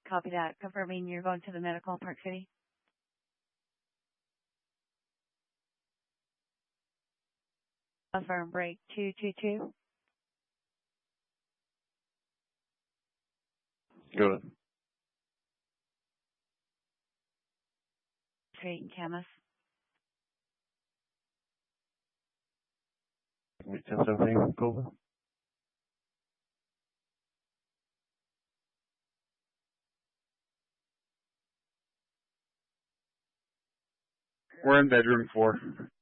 Copy that. Confirming you're going to the medical in Park City. Confirm break 222. Good. Street Camas. 1017, over. We're in bedroom 4.